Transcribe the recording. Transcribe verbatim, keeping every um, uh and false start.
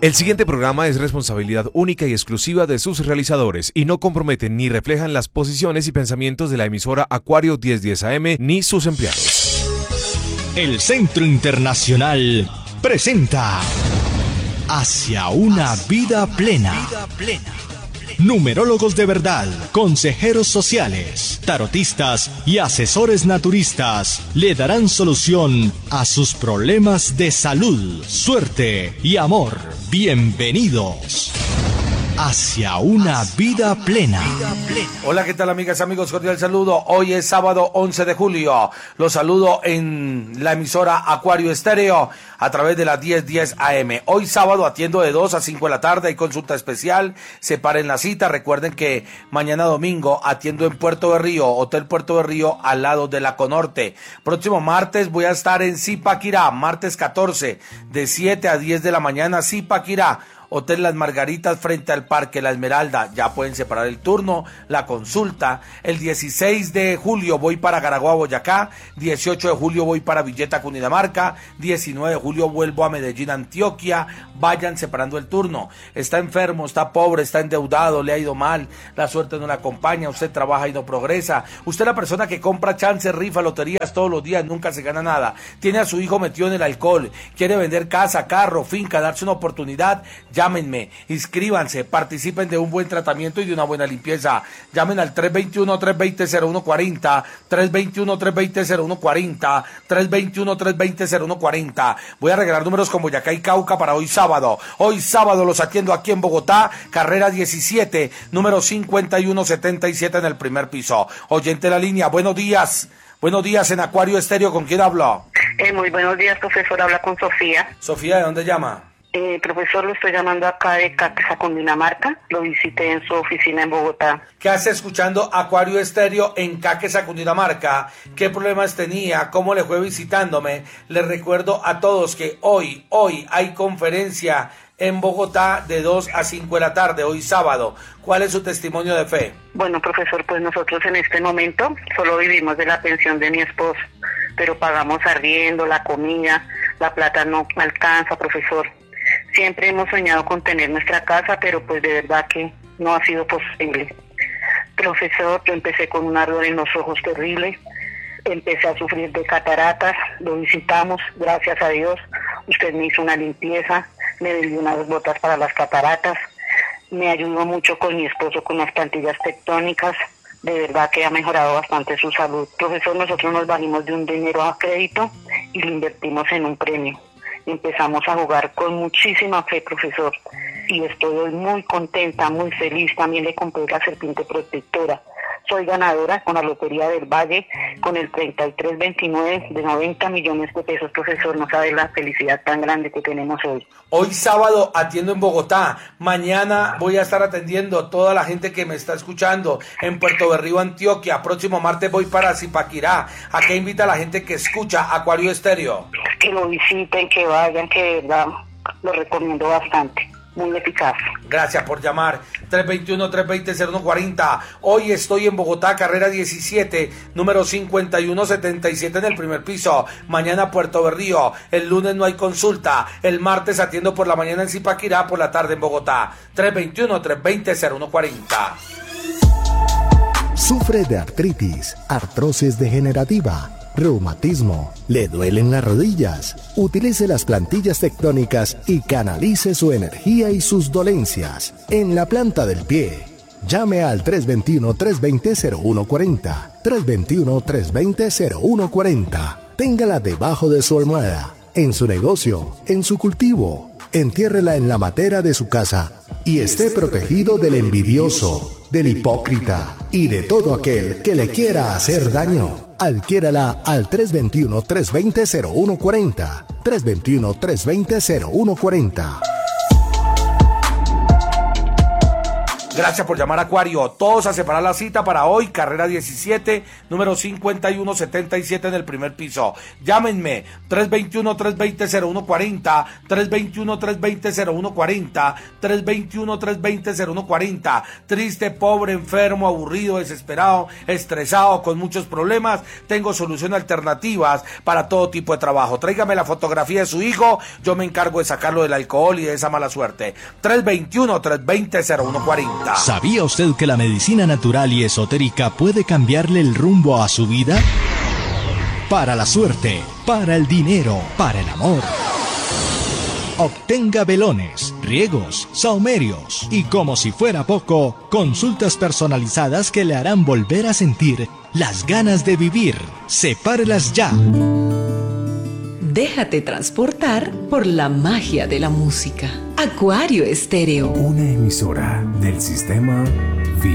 El siguiente programa es responsabilidad única y exclusiva de sus realizadores y no comprometen ni reflejan las posiciones y pensamientos de la emisora Acuario diez diez A M ni sus empleados. El Centro Internacional presenta Hacia una vida plena. Numerólogos de verdad, consejeros sociales, tarotistas y asesores naturistas le darán solución a sus problemas de salud, suerte y amor. Bienvenidos hacia una vida plena. Hola, ¿qué tal, amigas y amigos? Cordial saludo. Hoy es sábado once de julio. Los saludo en la emisora Acuario Estéreo a través de la diez diez A M. Hoy sábado atiendo de dos a cinco de la tarde. Hay consulta especial. Separen la cita. Recuerden que mañana domingo atiendo en Puerto Berrío, Hotel Puerto Berrío, al lado de la Conorte. Próximo martes voy a estar en Zipaquirá, martes catorce, de siete a diez de la mañana, Zipaquirá. Hotel Las Margaritas frente al Parque La Esmeralda. Ya pueden separar el turno, la consulta. El dieciséis de julio voy para Garagua, Boyacá. dieciocho de julio voy para Villeta, Cundinamarca. diecinueve de julio vuelvo a Medellín, Antioquia. Vayan separando el turno. Está enfermo, está pobre, está endeudado, le ha ido mal, la suerte no le acompaña, usted trabaja y no progresa. Usted es la persona que compra chances, rifa, loterías todos los días, nunca se gana nada. Tiene a su hijo metido en el alcohol, quiere vender casa, carro, finca, darse una oportunidad. Ya Llámenme, inscríbanse, participen de un buen tratamiento y de una buena limpieza. Llamen al tres dos uno, tres dos cero, cero uno cuatro cero, tres dos uno, tres dos cero, cero uno cuatro cero, tres dos uno, tres dos cero, cero uno cuatro cero. Voy a regalar números con Boyacá y Cauca para hoy sábado. Hoy sábado los atiendo aquí en Bogotá, carrera diecisiete, número cincuenta y uno setenta y siete en el primer piso. Oyente de la línea, buenos días. Buenos días en Acuario Estéreo, ¿con quién hablo? Eh, muy buenos días, profesor, habla con Sofía. Sofía, ¿de dónde llama? Eh, profesor, lo estoy llamando acá de Caquesa, Cundinamarca. Lo visité en su oficina en Bogotá. ¿Qué hace escuchando Acuario Estéreo en Caquesa, Cundinamarca? ¿Qué problemas tenía? ¿Cómo le fue visitándome? Les recuerdo a todos que hoy, hoy hay conferencia en Bogotá de dos a cinco de la tarde, hoy sábado. ¿Cuál es su testimonio de fe? Bueno, profesor, pues nosotros en este momento solo vivimos de la pensión de mi esposo, pero pagamos arriendo, la comida, la plata no alcanza, profesor. Siempre hemos soñado con tener nuestra casa, pero pues de verdad que no ha sido posible. Profesor, yo empecé con un ardor en los ojos terrible, empecé a sufrir de cataratas, lo visitamos, gracias a Dios. Usted me hizo una limpieza, me dio unas botas para las cataratas, me ayudó mucho con mi esposo con las plantillas tectónicas, de verdad que ha mejorado bastante su salud. Profesor, nosotros nos valimos de un dinero a crédito y lo invertimos en un premio. Empezamos a jugar con muchísima fe, profesor, y estoy hoy muy contenta, muy feliz. También le compré la serpiente protectora. Soy ganadora con la Lotería del Valle, con el treinta y tres veintinueve de noventa millones de pesos, profesor. No sabe la felicidad tan grande que tenemos hoy. Hoy sábado atiendo en Bogotá. Mañana voy a estar atendiendo a toda la gente que me está escuchando en Puerto Berrío, Antioquia. Próximo martes voy para Zipaquirá. ¿A qué invita a la gente que escucha Acuario Estéreo? Que lo visiten, que vayan, que de verdad lo recomiendo bastante. Muy eficaz. Gracias por llamar. tres dos uno, tres dos cero, cero uno cuatro cero. Hoy estoy en Bogotá, carrera diecisiete, número cincuenta y uno setenta y siete en el primer piso. Mañana Puerto Berrío. El lunes no hay consulta. El martes atiendo por la mañana en Zipaquirá, por la tarde en Bogotá. tres dos uno, tres dos cero, cero uno cuatro cero. Sufre de artritis, artrosis degenerativa, reumatismo, le duelen las rodillas. Utilice las plantillas tectónicas y canalice su energía y sus dolencias en la planta del pie. Llame al tres dos uno, tres dos cero, cero uno cuatro cero, tres dos uno, tres dos cero, cero uno cuatro cero. Téngala debajo de su almohada, en su negocio, en su cultivo. Entiérrela en la matera de su casa y esté protegido del envidioso, del hipócrita y de todo aquel que le quiera hacer daño. Adquiérala al tres dos uno, tres dos cero, cero uno cuatro cero, tres dos uno, tres dos cero, cero uno cuatro cero. Gracias por llamar a Acuario. Todos a separar la cita para hoy, carrera diecisiete, número cincuenta y uno setenta y siete en el primer piso. Llámenme, tres dos uno, tres dos cero, cero uno cuatro cero, tres dos uno, tres dos cero, cero uno cuatro cero, tres dos uno, tres dos cero, cero uno cuatro cero. Triste, pobre, enfermo, aburrido, desesperado, estresado, con muchos problemas. Tengo soluciones alternativas para todo tipo de trabajo. Tráigame la fotografía de su hijo, yo me encargo de sacarlo del alcohol y de esa mala suerte. tres dos uno, tres dos cero, cero uno cuatro cero. ¿Sabía usted que la medicina natural y esotérica puede cambiarle el rumbo a su vida? Para la suerte, para el dinero, para el amor. Obtenga velones, riegos, saumerios y, como si fuera poco, consultas personalizadas que le harán volver a sentir las ganas de vivir. Sepárelas ya. Déjate transportar por la magia de la música. Acuario Estéreo. Una emisora del sistema